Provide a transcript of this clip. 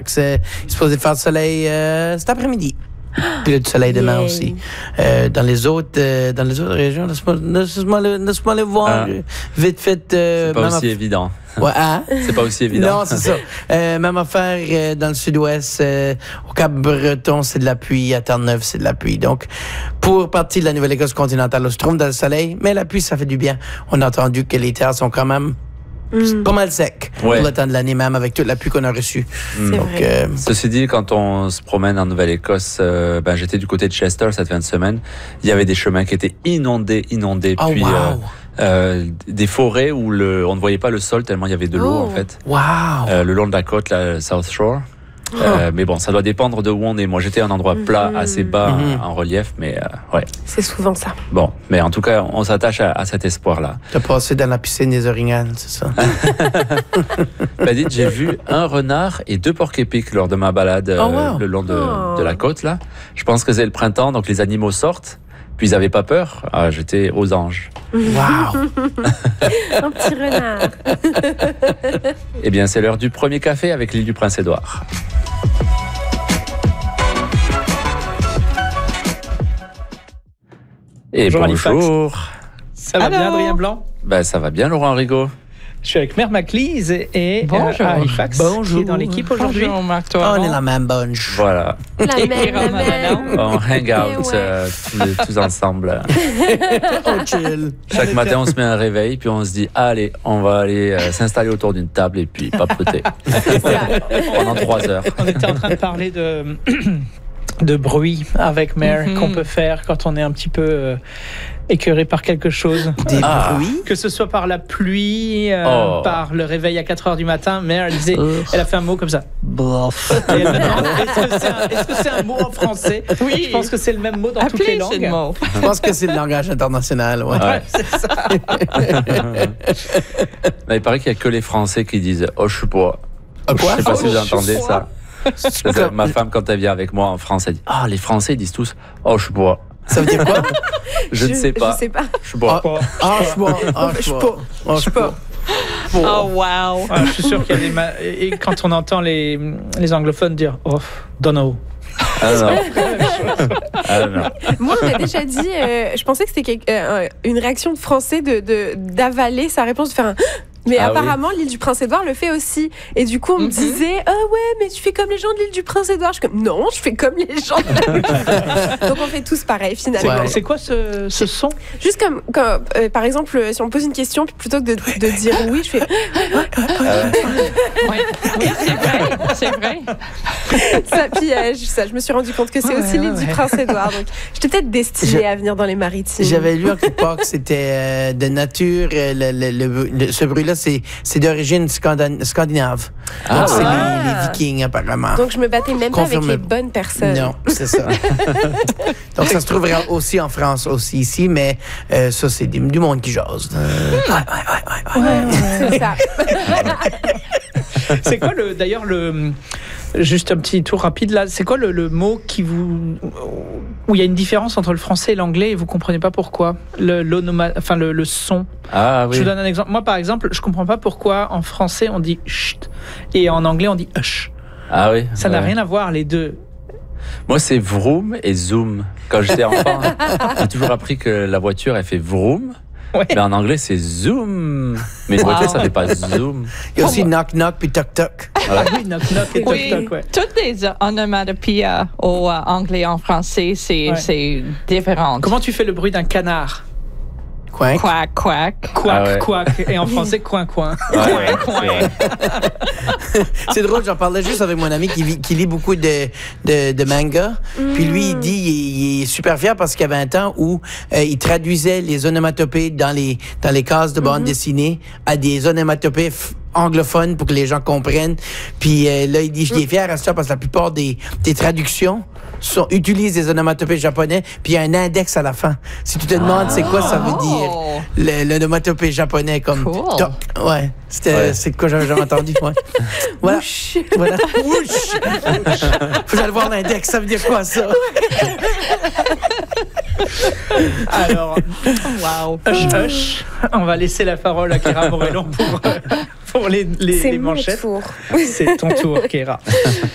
Halifax. Il est supposé faire du soleil cet après-midi. Puis il y a du soleil demain aussi. Dans les autres régions, laisse-moi aller voir vite fait. C'est pas aussi évident. Ouais, hein? C'est pas aussi évident. Non, c'est ça. Même affaire dans le sud-ouest. Au Cap-Breton, c'est de la pluie. À Terre-Neuve, c'est de la pluie. Donc, pour partie de la Nouvelle-Écosse continentale, on se trouve dans le soleil, mais la pluie, ça fait du bien. On a entendu que les terres sont quand même pas mal secs pour le temps de l'année, même avec toute la pluie qu'on a reçue. Donc, Ceci dit, quand on se promène en Nouvelle-Écosse, j'étais du côté de Chester cette fin de semaine. Il y avait des chemins qui étaient inondés. Oh, puis wow. des forêts où on ne voyait pas le sol tellement il y avait de l'eau en fait. Wow. Le long de la côte, la South Shore. Mais bon, ça doit dépendre de où on est. Moi, j'étais à un endroit plat, assez bas en relief, mais ouais. c'est souvent ça. Bon, mais en tout cas, on s'attache à cet espoir-là. T'as passé dans la piscine des Orignales, c'est ça? Dites, j'ai vu un renard et 2 porcs-épics lors de ma balade le long de la côte, là. Je pense que c'est le printemps, donc les animaux sortent. Puis ils n'avaient pas peur. Ah, j'étais aux anges. Wow! Un petit renard. Eh bien, c'est l'heure du premier café avec l'île du Prince-Édouard. Et bonjour. Ça va bien, Adrien Blanc? Ça va bien, Laurent Rigaud. Je suis avec Mère Maclise et Bonjour. Halifax, qui est dans l'équipe aujourd'hui. Bonjour, Marc, Oh, toi. on est la même bunch. Voilà. La même. On hang out tous ensemble. On chill. Chaque matin, on se met un réveil, puis on se dit, allez, on va aller s'installer autour d'une table et puis papoter. Pendant 3 heures. On était en train de parler de bruit avec Mère qu'on peut faire quand on est un petit peu écœuré par quelque chose. Des bruits? Que ce soit par la pluie, par le réveil à 4h du matin. Mère, elle disait, elle a fait un mot comme ça. Bof. Et elle me demande, est-ce que c'est un mot en français? Oui. Je pense que c'est le même mot dans toutes les langues. Je pense que c'est le langage international. Ouais. C'est ça. Il paraît qu'il n'y a que les Français qui disent « Oh, je suis pas ». Quoi? Je ne sais pas si vous entendez ça. Quoi? Ma femme, quand elle vient avec moi en France, elle dit « Ah, les Français, ils disent tous « Oh, je suis pas ». Ça veut dire quoi? Je ne sais pas. Je sais pas. Je suis pas. Je suis pas. Oh, wow. Je suis sûr qu'il y a et quand on entend les anglophones dire « Oh, don't know ». Ah non. Moi, on m'a déjà dit, je pensais que c'était une réaction de français d'avaler sa réponse, de faire un... Mais apparemment, l'île du Prince-Édouard le fait aussi. Et du coup, on me disait, ah ouais, mais tu fais comme les gens de l'île du Prince-Édouard. Je suis comme, non, je fais comme les gens de l'île du Prince-Édouard. Donc, on fait tous pareil, finalement. Ouais. C'est quoi ce son? Juste comme par exemple, si on me pose une question, puis plutôt que de dire oui, je fais... Oui, c'est vrai. ça, puis je me suis rendu compte que c'est aussi l'île du Prince-Édouard. Donc, j'étais peut-être destinée à venir dans les maritimes. J'avais lu à quelque part que c'était de nature, ce bruit-là, c'est d'origine scandinave. Donc, c'est les Vikings, apparemment. Donc, je me battais même pas avec les bonnes personnes. Non, c'est ça. Donc, ça se trouvera aussi en France, aussi ici, mais ça, c'est du monde qui jase. C'est ça. C'est quoi d'ailleurs juste un petit tour rapide là, c'est quoi le mot où il y a une différence entre le français et l'anglais et vous comprenez pas pourquoi? Le son. Ah oui. Je vous donne un exemple. Moi par exemple, je comprends pas pourquoi en français on dit chut et en anglais on dit hush. Ah oui. Ça n'a rien à voir les deux. Moi, c'est vroom et zoom. Quand j'étais enfant, j'ai toujours appris que la voiture, elle fait vroom. Ouais. Mais en anglais, c'est zoom. Mais une voiture, ça fait pas zoom. Il y a aussi knock-knock puis toc-toc. Ah oui, knock-knock et Oui, toc-toc, ouais. toutes les onomatopées au anglais et en français, c'est différent. Comment tu fais le bruit d'un canard? Quack. Quack, quack. Quack, quack. Et en français, coin, coin. Ouais, C'est drôle, j'en parlais juste avec mon ami qui lit beaucoup de manga. Puis lui, il dit il est super fier parce qu'il y avait un temps où il traduisait les onomatopées dans les cases de bande dessinée à des onomatopées anglophones pour que les gens comprennent. Puis là, il dit, je suis fier à ça parce que la plupart des traductions utilisent des onomatopées japonais, puis il y a un index à la fin. Si tu te demandes c'est quoi ça veut dire, l'onomatopée japonais comme... Cool. Ouais, c'est de quoi j'avais jamais entendu. Ouais. Voilà. Voilà. Ouch. Faut aller voir l'index, ça veut dire quoi ça? Alors, Wow. hush. On va laisser la parole à Kéra Morellon pour les C'est mon manchettes. tour. C'est ton tour, Kéra.